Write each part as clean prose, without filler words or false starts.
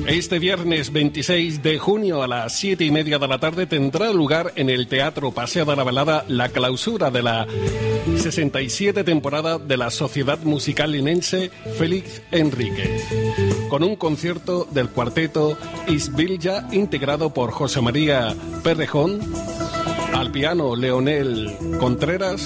Este viernes 26 de junio a las 7:30 de la tarde tendrá lugar en el Teatro Paseo de la Velada la clausura de la 67 temporada de la Sociedad Musical Linense Félix Enríquez, con un concierto del cuarteto Isbilja integrado por José María Perrejón, al piano Leonel Contreras,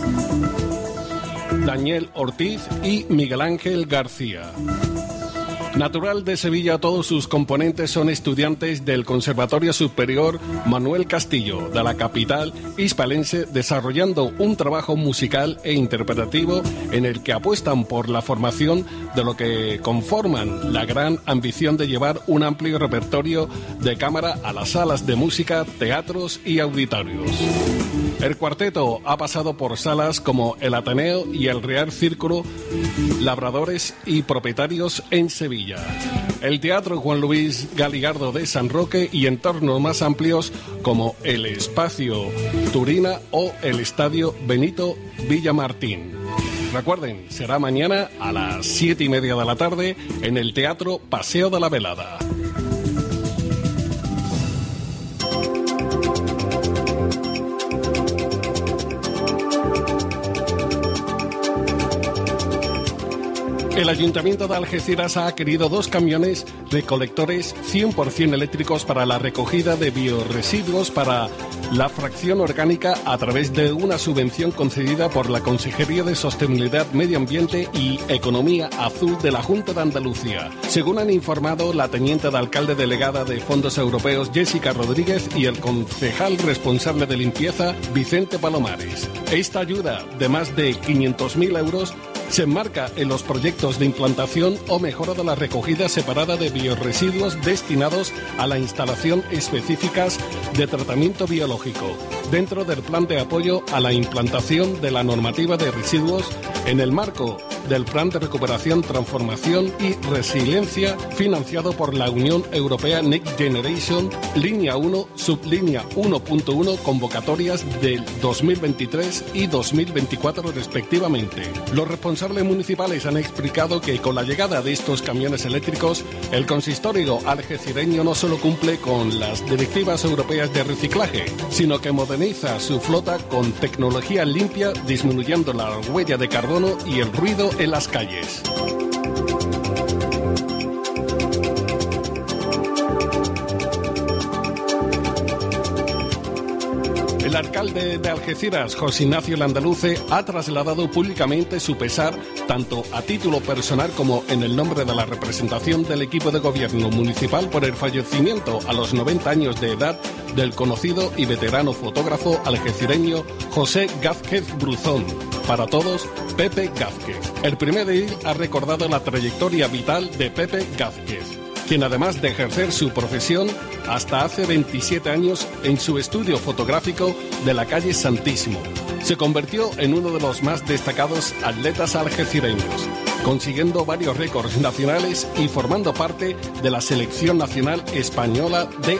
Daniel Ortiz y Miguel Ángel García. Natural de Sevilla, todos sus componentes son estudiantes del Conservatorio Superior Manuel Castillo, de la capital hispalense, desarrollando un trabajo musical e interpretativo en el que apuestan por la formación de lo que conforman la gran ambición de llevar un amplio repertorio de cámara a las salas de música, teatros y auditorios. El cuarteto ha pasado por salas como el Ateneo y el Real Círculo Labradores y Propietarios en Sevilla, el Teatro Juan Luis Galigardo de San Roque y entornos más amplios como el Espacio Turina o el Estadio Benito Villamartín. Recuerden, será mañana a las 7:30 de la tarde en el Teatro Paseo de la Velada. El Ayuntamiento de Algeciras ha adquirido 2 camiones recolectores 100% eléctricos para la recogida de biorresiduos para la fracción orgánica a través de una subvención concedida por la Consejería de Sostenibilidad, Medio Ambiente y Economía Azul de la Junta de Andalucía, según han informado la teniente de alcalde delegada de Fondos Europeos Jessica Rodríguez y el concejal responsable de limpieza Vicente Palomares. Esta ayuda de más de 500.000 euros se enmarca en los proyectos de implantación o mejora de la recogida separada de biorresiduos destinados a la instalación específicas de tratamiento biológico, dentro del plan de apoyo a la implantación de la normativa de residuos en el marco del Plan de Recuperación, Transformación y Resiliencia financiado por la Unión Europea Next Generation, línea 1, sublínea 1.1, convocatorias del 2023 y 2024 respectivamente. Los responsables municipales han explicado que con la llegada de estos camiones eléctricos, el consistorio algecireño no solo cumple con las directivas europeas de reciclaje, sino que moderniza su flota con tecnología limpia, disminuyendo la huella de carbono y el ruido en las calles. El alcalde de Algeciras, José Ignacio Landaluce, ha trasladado públicamente su pesar, tanto a título personal como en el nombre de la representación del equipo de gobierno municipal, por el fallecimiento a los 90 años de edad del conocido y veterano fotógrafo algecireño José Gázquez Bruzón. Para todos, Pepe Gázquez. El primer edil ha recordado la trayectoria vital de Pepe Gázquez, quien además de ejercer su profesión hasta hace 27 años en su estudio fotográfico de la calle Santísimo, se convirtió en uno de los más destacados atletas algecireños, consiguiendo varios récords nacionales y formando parte de la selección nacional española de